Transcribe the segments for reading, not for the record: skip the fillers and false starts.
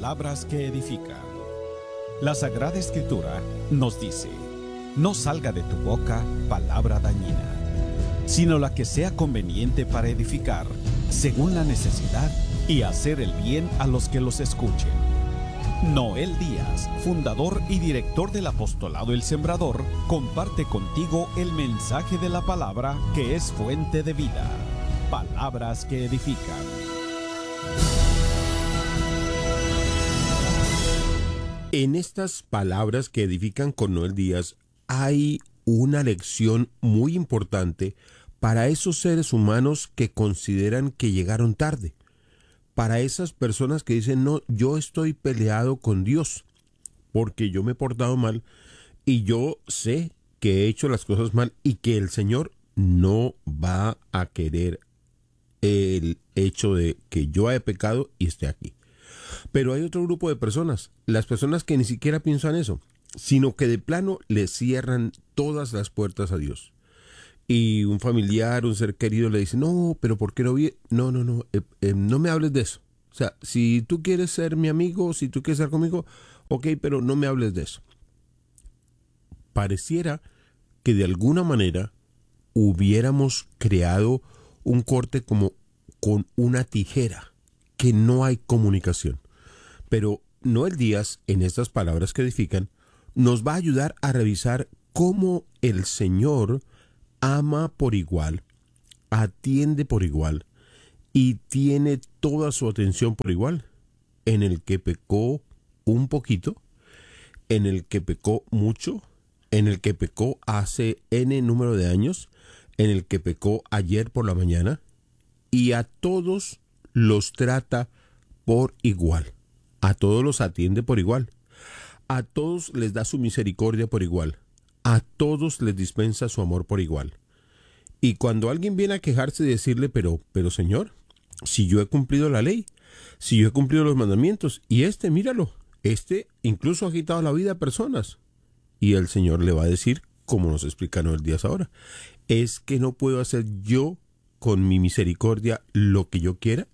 palabras que edifican. La Sagrada Escritura nos dice: no salga de tu boca palabra dañina, sino la que sea conveniente para edificar, según la necesidad, y hacer el bien a los que los escuchen. Noel Díaz, fundador y director del apostolado El Sembrador, comparte contigo el mensaje de la palabra que es fuente de vida. Palabras que edifican. En estas palabras que edifican con Noel Díaz hay una lección muy importante para esos seres humanos que consideran que llegaron tarde. Para esas personas que dicen: no, yo estoy peleado con Dios porque yo me he portado mal y yo sé que he hecho las cosas mal y que el Señor no va a querer el hecho de que yo haya pecado y esté aquí. Pero hay otro grupo de personas, las personas que ni siquiera piensan eso, sino que de plano le cierran todas las puertas a Dios. Y un familiar, un ser querido le dice: no, pero ¿por qué no vi? No me hables de eso. O sea, si tú quieres ser mi amigo, si tú quieres estar conmigo, ok, pero no me hables de eso. Pareciera que de alguna manera hubiéramos creado un corte como con una tijera, que no hay comunicación. Pero Noel Díaz, en estas palabras que edifican, nos va a ayudar a revisar cómo el Señor ama por igual, atiende por igual y tiene toda su atención por igual, en el que pecó un poquito, en el que pecó mucho, en el que pecó hace N número de años, en el que pecó ayer por la mañana, y a todos los trata por igual, a todos los atiende por igual, a todos les da su misericordia por igual, a todos les dispensa su amor por igual. Y cuando alguien viene a quejarse y decirle: pero Señor, si yo he cumplido la ley, si yo he cumplido los mandamientos, y míralo, incluso ha quitado la vida a personas. Y el Señor le va a decir, como nos explica Noel Díaz ahora: ¿es que no puedo hacer yo con mi misericordia lo que yo quiera?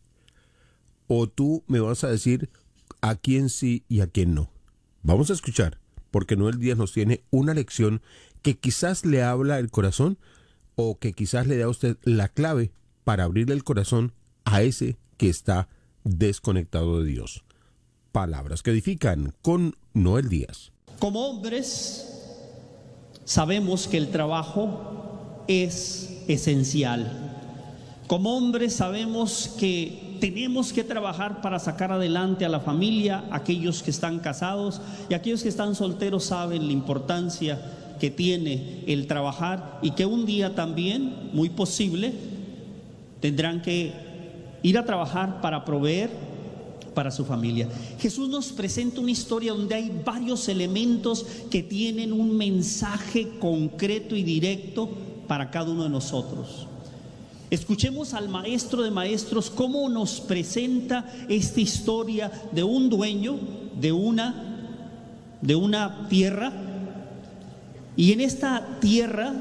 ¿O tú me vas a decir a quién sí y a quién no? Vamos a escuchar, porque Noel Díaz nos tiene una lección que quizás le habla el corazón, o que quizás le da a usted la clave para abrirle el corazón a ese que está desconectado de Dios. Palabras que edifican con Noel Díaz. Como hombres, sabemos que el trabajo es esencial. Como hombres sabemos que tenemos que trabajar para sacar adelante a la familia. Aquellos que están casados y aquellos que están solteros saben la importancia que tiene el trabajar, y que un día también, muy posible, tendrán que ir a trabajar para proveer para su familia. Jesús nos presenta una historia donde hay varios elementos que tienen un mensaje concreto y directo para cada uno de nosotros. Escuchemos al Maestro de Maestros cómo nos presenta esta historia de un dueño de una tierra, y en esta tierra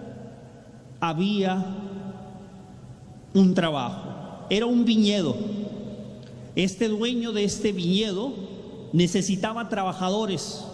había un trabajo, era un viñedo. Este dueño de este viñedo necesitaba trabajadores,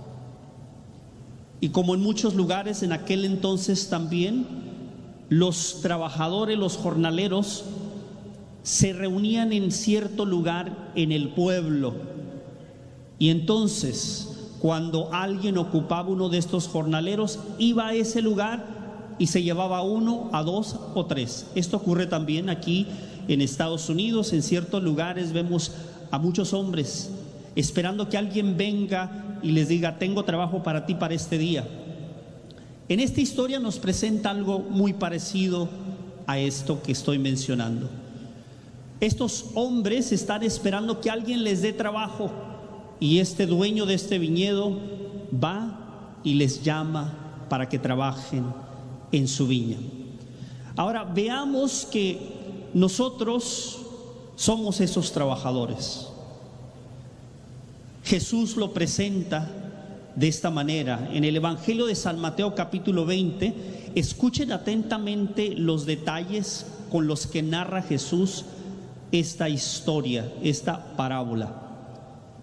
y como en muchos lugares en aquel entonces también, los trabajadores, los jornaleros, se reunían en cierto lugar en el pueblo, y entonces cuando alguien ocupaba uno de estos jornaleros, iba a ese lugar y se llevaba a uno, a dos o tres. Esto ocurre también aquí en Estados Unidos. En ciertos lugares vemos a muchos hombres esperando que alguien venga y les diga: tengo trabajo para ti para este día. En esta historia nos presenta algo muy parecido a esto que estoy mencionando. Estos hombres están esperando que alguien les dé trabajo, y este dueño de este viñedo va y les llama para que trabajen en su viña. Ahora veamos que nosotros somos esos trabajadores. Jesús lo presenta de esta manera en el Evangelio de San Mateo capítulo 20. Escuchen atentamente los detalles con los que narra Jesús esta historia, esta parábola.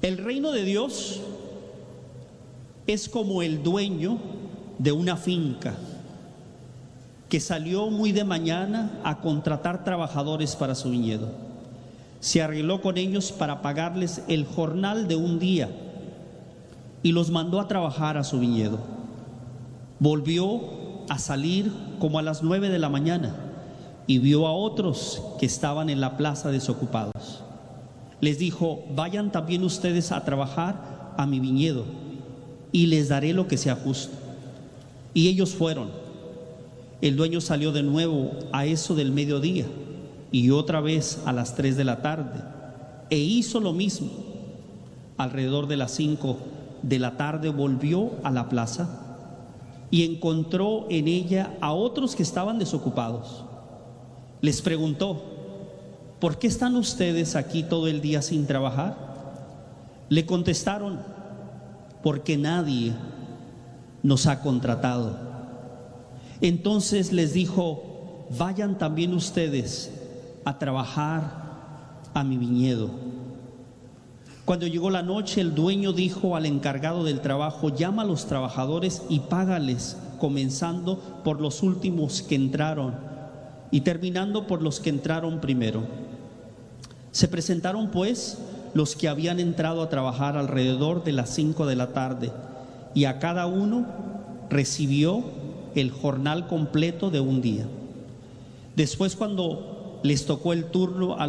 El reino de Dios es como el dueño de una finca que salió muy de mañana a contratar trabajadores para su viñedo. Se arregló con ellos para pagarles el jornal de un día y los mandó a trabajar a su viñedo. Volvió a salir como a las 9 de la mañana y vio a otros que estaban en la plaza desocupados. Les dijo: vayan también ustedes a trabajar a mi viñedo y les daré lo que sea justo. Y ellos fueron. El dueño salió de nuevo a eso del mediodía y otra vez a las 3 de la tarde e hizo lo mismo. Alrededor de las 5 de la tarde volvió a la plaza y encontró en ella a otros que estaban desocupados. Les preguntó: ¿por qué están ustedes aquí todo el día sin trabajar? Le contestaron: porque nadie nos ha contratado. Entonces les dijo: vayan también ustedes a trabajar a mi viñedo. Cuando llegó la noche, el dueño dijo al encargado del trabajo: llama a los trabajadores y págales, comenzando por los últimos que entraron y terminando por los que entraron primero. Se presentaron pues los que habían entrado a trabajar alrededor de las 5 de la tarde, y a cada uno recibió el jornal completo de un día. Después, cuando les tocó el turno a